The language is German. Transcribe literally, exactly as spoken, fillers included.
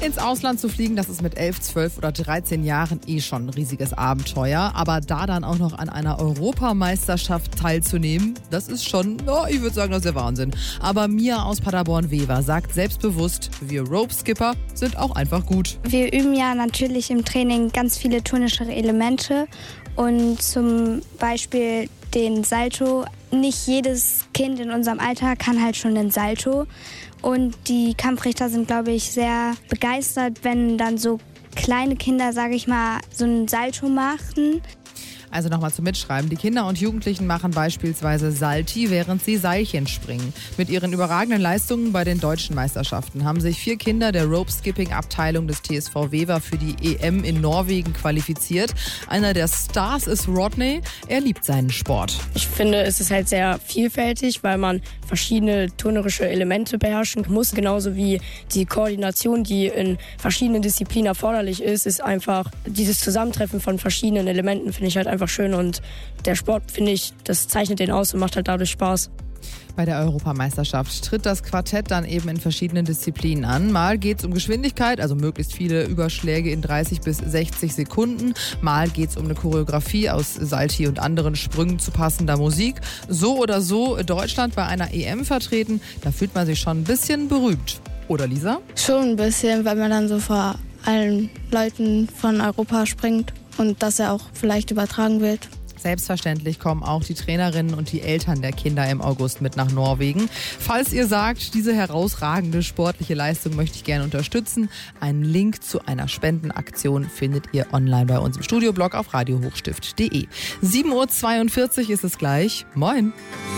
Ins Ausland zu fliegen, das ist mit elf, zwölf oder dreizehn Jahren eh schon ein riesiges Abenteuer. Aber da dann auch noch an einer Europameisterschaft teilzunehmen, das ist schon, oh, ich würde sagen, das ist der Wahnsinn. Aber Mia aus Paderborn-Wever sagt selbstbewusst, wir Rope-Skipper sind auch einfach gut. Wir üben ja natürlich im Training ganz viele turnische Elemente und zum Beispiel den Salto. Nicht jedes Kind in unserem Alter kann halt schon den Salto. Und die Kampfrichter sind, glaube ich, sehr begeistert, wenn dann so kleine Kinder, sage ich mal, so einen Salto machen. Also nochmal zum Mitschreiben. Die Kinder und Jugendlichen machen beispielsweise Salti, während sie Seilchen springen. Mit ihren überragenden Leistungen bei den deutschen Meisterschaften haben sich vier Kinder der Rope-Skipping-Abteilung des T S V Wever für die E M in Norwegen qualifiziert. Einer der Stars ist Rodney. Er liebt seinen Sport. Ich finde, es ist halt sehr vielfältig, weil man verschiedene turnerische Elemente beherrschen muss. Genauso wie die Koordination, die in verschiedenen Disziplinen erforderlich ist, ist einfach dieses Zusammentreffen von verschiedenen Elementen, finde ich halt einfach schön. Und der Sport, finde ich, das zeichnet den aus und macht halt dadurch Spaß. Bei der Europameisterschaft tritt das Quartett dann eben in verschiedenen Disziplinen an. Mal geht es um Geschwindigkeit, also möglichst viele Überschläge in dreißig bis sechzig Sekunden. Mal geht es um eine Choreografie aus Salti und anderen Sprüngen zu passender Musik. So oder so Deutschland bei einer E M vertreten, da fühlt man sich schon ein bisschen berühmt. Oder Lisa? Schon ein bisschen, weil man dann so vor allen Leuten von Europa springt und dass er auch vielleicht übertragen wird. Selbstverständlich kommen auch die Trainerinnen und die Eltern der Kinder im August mit nach Norwegen. Falls ihr sagt, diese herausragende sportliche Leistung möchte ich gerne unterstützen, einen Link zu einer Spendenaktion findet ihr online bei uns im Studioblog auf radiohochstift punkt de. sieben Uhr zweiundvierzig ist es gleich. Moin!